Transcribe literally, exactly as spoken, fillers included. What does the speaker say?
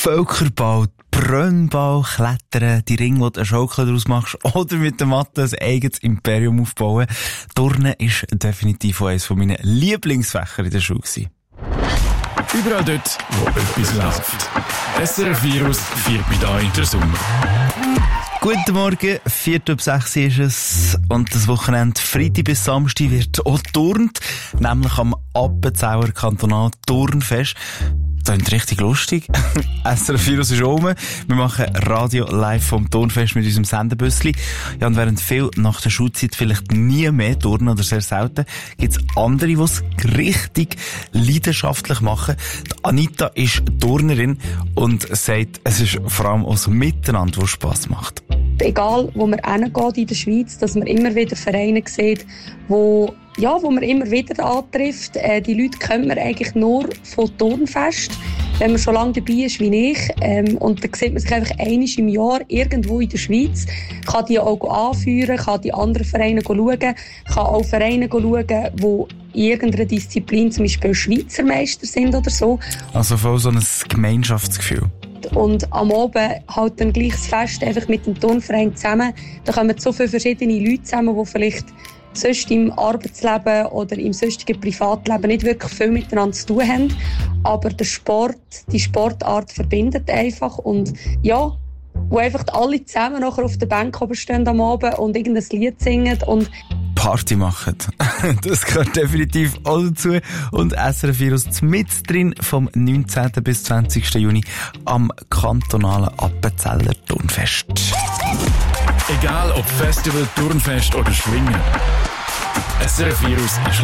Völkerball, Brennball, Klettern, die Ringe, wo du eine Schaukel daraus machst, oder mit der Matte ein eigenes Imperium aufbauen. Turnen ist definitiv auch eines meiner Lieblingsfächer in der Schule gewesen. Überall dort, wo etwas läuft. S R F Virus feiert mit euch den Sommer. Guten Morgen, vier ab sechs ist es und das Wochenende Freitag bis Samstag wird auch turnt, nämlich am Appenzeller Kantonal Turnfest. Das klingt richtig lustig. S R F Virus ist oben. Wir machen Radio live vom Turnfest mit unserem Sendebüssli. Ja, und während viel nach der Schulzeit vielleicht nie mehr turnen oder sehr selten, gibt es andere, die es richtig leidenschaftlich machen. Die Anita ist Turnerin und sagt, es ist vor allem auch das Miteinander, das Spass macht. Egal, wo man hingeht in der Schweiz, dass man immer wieder Vereine sieht, wo, ja, wo man immer wieder antrifft. Äh, die Leute kennt man eigentlich nur von Turnfest, wenn man schon lange dabei ist wie ich. Ähm, und dann sieht man sich einfach einmal im Jahr irgendwo in der Schweiz, kann die auch anführen, kann die anderen Vereine schauen, kann auch Vereine schauen, die in irgendeiner Disziplin zum Beispiel Schweizer Meister sind oder so. Also voll so ein Gemeinschaftsgefühl. Und am Abend halt dann gleich das Fest einfach mit dem Turnverein zusammen. Da kommen so viele verschiedene Leute zusammen, die vielleicht sonst im Arbeitsleben oder im sonstigen Privatleben nicht wirklich viel miteinander zu tun haben. Aber der Sport, die Sportart verbindet einfach. Und ja, wo einfach alle zusammen nachher auf der Bank oben stehen am Abend und irgendein Lied singen und Party machen. Das gehört definitiv auch dazu. Und S R F Virus mit drin vom neunzehnten bis zwanzigsten Juni am kantonalen Appenzeller Turnfest. Egal ob Festival, Turnfest oder Schwingen. S R F Virus ist